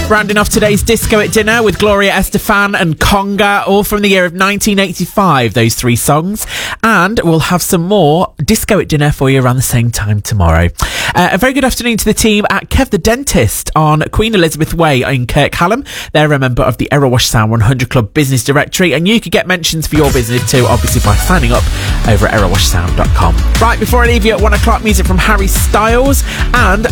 Rounding off today's Disco at Dinner with Gloria Estefan and Conga, all from the year of 1985, those three songs. And we'll have some more Disco at Dinner for you around the same time tomorrow. A very good afternoon to the team at Kev the Dentist on Queen Elizabeth Way in Kirkhallam. They're a member of the Errorwash Sound 100 Club Business Directory, and you could get mentions for your business too, obviously by signing up over at errorwashsound.com. Right, before I leave you at 1 o'clock, music from Harry Styles and